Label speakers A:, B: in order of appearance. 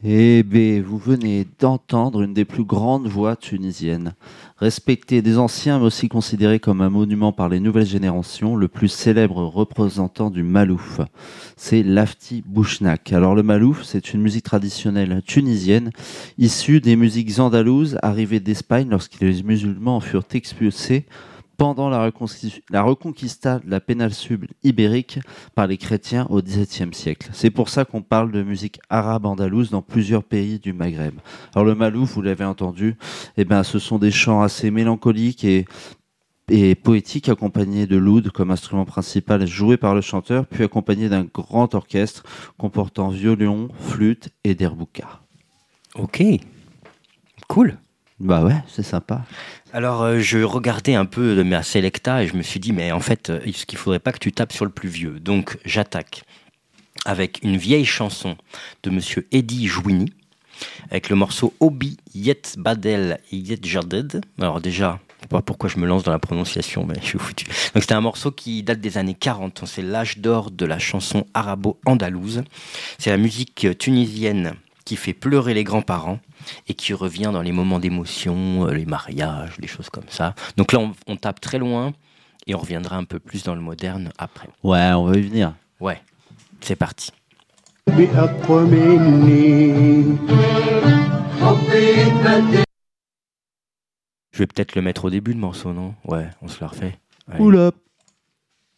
A: Eh bien, vous venez d'entendre une des plus grandes voix tunisiennes. Respecté des anciens, mais aussi considéré comme un monument par les nouvelles générations, le plus célèbre représentant du malouf, c'est Lafti Bouchnak. Alors le malouf, c'est une musique traditionnelle tunisienne, issue des musiques andalouses arrivées d'Espagne lorsque les musulmans en furent expulsés pendant la reconquista de la péninsule ibérique par les chrétiens au XVIIe siècle. C'est pour ça qu'on parle de musique arabe andalouse dans plusieurs pays du Maghreb. Alors le malouf, vous l'avez entendu, ce sont des chants assez mélancoliques et poétiques accompagnés de l'oud comme instrument principal joué par le chanteur, puis accompagné d'un grand orchestre comportant violon, flûte et derbouka.
B: Ok, cool.
A: Bah ouais, c'est sympa.
B: Alors, je regardais un peu ma Selecta et je me suis dit, mais en fait, est-ce qu'il ne faudrait pas que tu tapes sur le plus vieux ? Donc, j'attaque avec une vieille chanson de monsieur Eddie Jouini, avec le morceau Obi Yet Badel Yet Jarded. Alors déjà, je ne sais pas pourquoi je me lance dans la prononciation, mais je suis foutu. Donc c'était un morceau qui date des années 40, c'est l'âge d'or de la chanson arabo-andalouse. C'est la musique tunisienne qui fait pleurer les grands-parents et qui revient dans les moments d'émotion, les mariages, les choses comme ça. Donc là, on tape très loin et on reviendra un peu plus dans le moderne après.
A: Ouais, on va y venir.
B: Ouais, c'est parti. Je vais peut-être le mettre au début, le morceau, non ? Ouais, on se le refait. Allez.
A: Oula.